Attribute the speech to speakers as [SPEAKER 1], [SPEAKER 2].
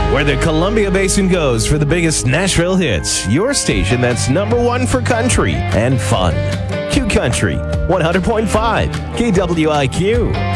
[SPEAKER 1] Where the Columbia Basin goes for the biggest Nashville hits. Your station that's #1 for country and fun. Q Country 100.5 KWIQ.